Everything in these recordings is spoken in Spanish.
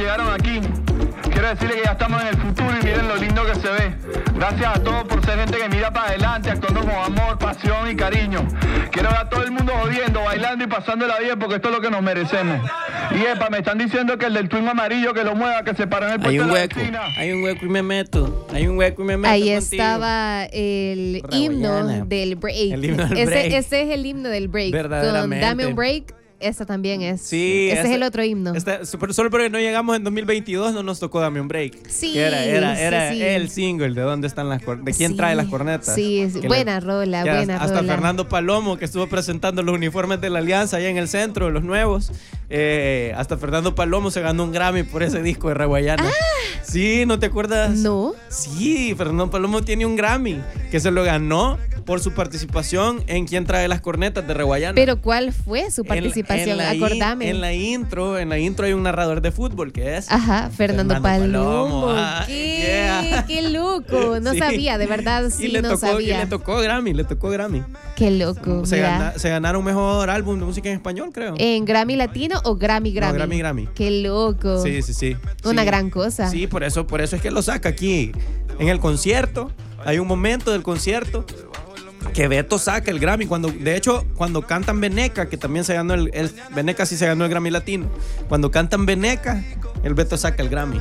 llegaron aquí. Quiero decirles que ya estamos en el futuro y miren lo lindo que se ve. Gracias a todos por ser gente que mira para adelante, actuando con amor, pasión y cariño. Quiero ver a todo el mundo jodiendo, bailando y pasándola bien porque esto es lo que nos merecemos. Y epa, me están diciendo que el del twin amarillo que lo mueva, que se paró en el puesto de la esquina. Hay un hueco y me meto. Hay un hueco y me meto. Ahí contigo. Estaba el himno del break. El himno del break. Ese es el himno del break. Verdaderamente. Con Dame un Break. Esa también es. Sí, ese es el otro himno. Solo porque no llegamos en 2022 no nos tocó Dame un Break. Sí. Que era sí. el single de dónde están las cornetas. ¿De quién trae las cornetas? Sí. Buena rola. Hasta Fernando Palomo, que estuvo presentando los uniformes de la Alianza allá en el centro, los nuevos. Hasta Fernando Palomo se ganó un Grammy por ese disco de Raguayana. Sí, ¿no te acuerdas? No. Sí, Fernando Palomo tiene un Grammy que se lo ganó por su participación en Quién trae las cornetas de Raguayana. Pero ¿cuál fue su participación? Acordame. En la intro hay un narrador de fútbol que es Fernando Palomo. Yeah. Qué loco. No sabía, de verdad, sí, no sabía. Y le tocó Grammy. Qué loco. Se ganaron mejor álbum de música en español, creo. ¿En Grammy Latino o Grammy? No, Grammy. Qué loco. Sí. Una gran cosa. Sí, por eso es que lo saca aquí. En el concierto, hay un momento del concierto que Beto saca el Grammy. De hecho, cuando cantan Veneca, que también se ganó Veneca sí se ganó el Grammy Latino. Cuando cantan Veneca, el Beto saca el Grammy.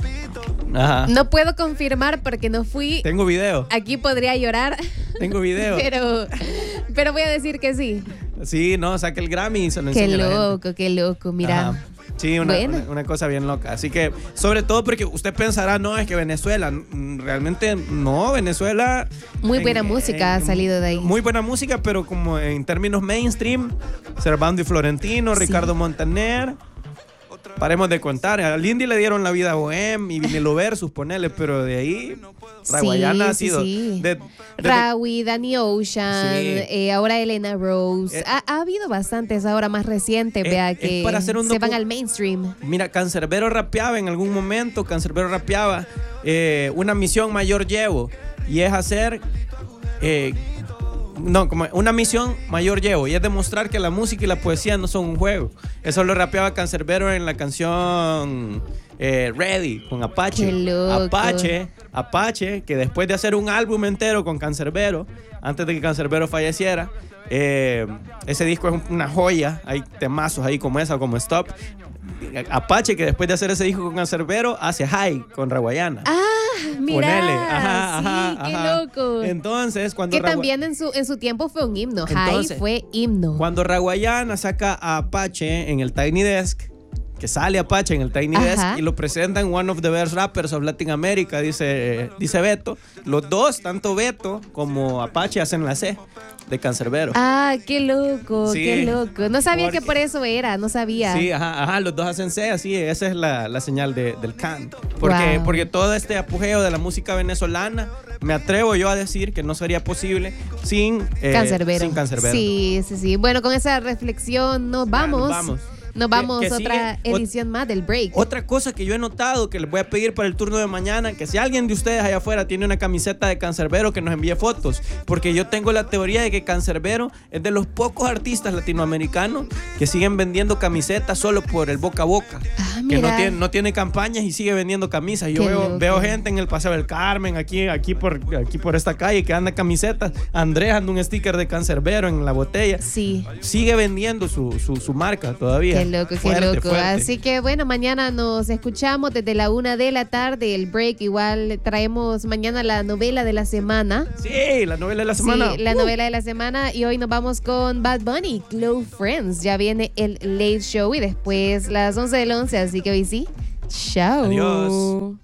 Ajá. No puedo confirmar porque no fui. Tengo video. Aquí podría llorar. Tengo video. pero voy a decir que sí. Sí, no, saca el Grammy y se lo enseña a la gente. Qué loco, mira. Ajá. Sí, una cosa bien loca. Así que, sobre todo porque usted pensará, no, es que Venezuela, realmente no, Venezuela... Muy buena música ha salido de ahí. Muy buena música, pero como en términos mainstream, Servando y Florentino, Ricardo Montaner... Paremos de contar. A Lindy le dieron La Vida Bohem y Vinilo Versus, ponele, pero de ahí Raguayana ha sido. Rawi, Danny Ocean, ahora Elena Rose. Ha habido bastantes ahora más recientes, vea, que se van al mainstream. Mira, Canserbero rapeaba en algún momento, una misión mayor llevo, y es hacer... como una misión mayor llevo, y es demostrar que la música y la poesía no son un juego. Eso lo rapeaba Canserbero en la canción Ready con Apache. Qué loco. Apache, que después de hacer un álbum entero con Canserbero, antes de que Canserbero falleciera, ese disco es una joya. Hay temazos ahí como esa, como Stop. Apache, que después de hacer ese disco con Canserbero, hace High con Raguayana. Mira, qué loco. Entonces, cuando también en su tiempo fue un himno. High fue himno. Cuando Raguayana saca a Apache en el Tiny Desk, que sale Apache en el Tiny Desk y lo presentan One of the Best Rappers of Latin America, dice Beto. Los dos, tanto Beto como Apache, hacen la C de Canserbero. Qué loco, qué loco. No sabía que por eso era, no sabía. Sí, los dos hacen C, así, esa es la señal del can. Porque todo este apogeo de la música venezolana, me atrevo yo a decir que no sería posible sin Canserbero. Sí. Bueno, con esa reflexión nos vamos. Nos vamos a otra edición más del break. Otra cosa que yo he notado, que les voy a pedir para el turno de mañana, que si alguien de ustedes allá afuera tiene una camiseta de Canserbero, que nos envíe fotos, porque yo tengo la teoría de que Canserbero es de los pocos artistas latinoamericanos que siguen vendiendo camisetas solo por el boca a boca, que no tiene campañas y sigue vendiendo camisas. Yo veo gente en el Paseo del Carmen, aquí por esta calle, que anda camisetas. Andrés anda un sticker de Canserbero en la botella. Sí. Sigue vendiendo su marca todavía. Qué loco. Así que bueno, mañana nos escuchamos desde la 1 de la tarde, el break. Igual traemos mañana la novela de la semana. Sí, la novela de la semana. Sí, la novela de la semana. Y hoy nos vamos con Bad Bunny, Close Friends. Ya viene el Late Show y después las 11 del 11. Así que hoy sí, chao. Adiós.